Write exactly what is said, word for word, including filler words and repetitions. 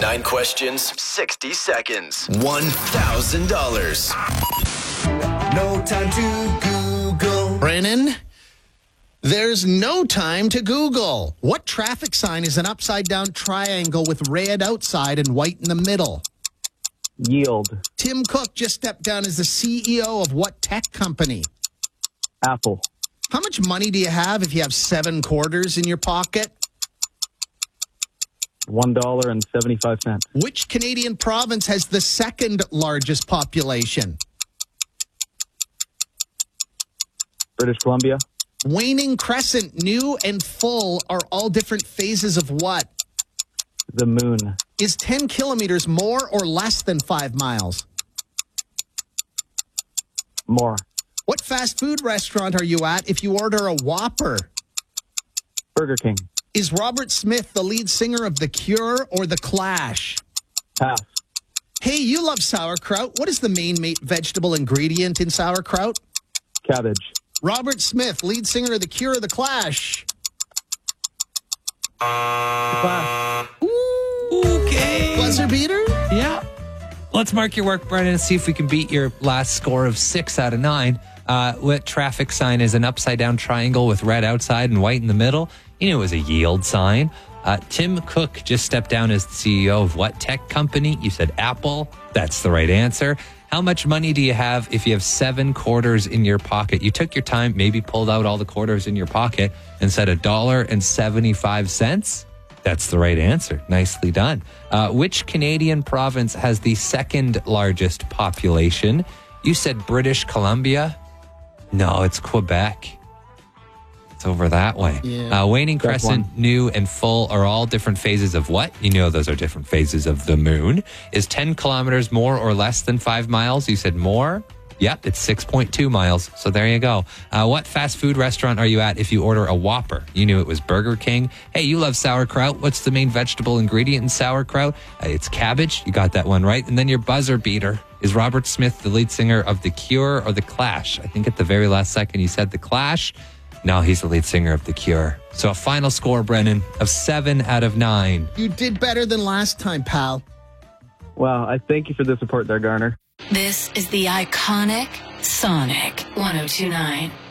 Nine questions, sixty seconds, one thousand dollars. No time to Google. Brennan, there's no time to Google. What traffic sign is an upside-down triangle with red outside and white in the middle? Yield. Tim Cook just stepped down as the C E O of what tech company? Apple. How much money do you have if you have seven quarters in your pocket? One dollar and seventy-five cents. Which Canadian province has the second largest population? British Columbia. Waning crescent, new and full, are all different phases of what? The moon. Is ten kilometers more or less than five miles? More. What fast food restaurant are you at if you order a Whopper? Burger King. Is Robert Smith the lead singer of The Cure or The Clash? Pass. Hey, you love sauerkraut. What is the main ma- vegetable ingredient in sauerkraut? Cabbage. Robert Smith, lead singer of The Cure or The Clash? Pass. Okay. Buzzer beater? Yeah. Let's mark your work, Brennan, and see if we can beat your last score of six out of nine. Uh, what traffic sign is an upside-down triangle with red outside and white in the middle? You knew it was a yield sign. Uh, Tim Cook just stepped down as the C E O of what tech company? You said Apple. That's the right answer. How much money do you have if you have seven quarters in your pocket? You took your time, maybe pulled out all the quarters in your pocket and said a dollar and seventy-five cents. That's the right answer. Nicely done. Uh, which Canadian province has the second largest population? You said British Columbia. No, it's Quebec. It's over that way. Yeah. Uh, waning That's crescent, one. new and full are all different phases of what? You know those are different phases of the moon. Is ten kilometers more or less than five miles? You said more. Yep, it's six point two miles. So there you go. Uh, what fast food restaurant are you at if you order a Whopper? You knew it was Burger King. Hey, you love sauerkraut. What's the main vegetable ingredient in sauerkraut? Uh, it's cabbage. You got that one right. And then your buzzer beater. Is Robert Smith the lead singer of The Cure or The Clash? I think at the very last second you said The Clash. No, he's the lead singer of The Cure. So a final score, Brennan, of seven out of nine. You did better than last time, pal. Wow, I thank you for the support there, Garner. This is the iconic Sonic one oh two point nine.